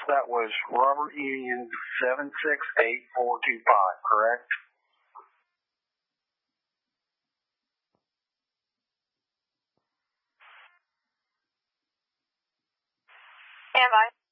That was Robert Union 768-425, correct? Am I?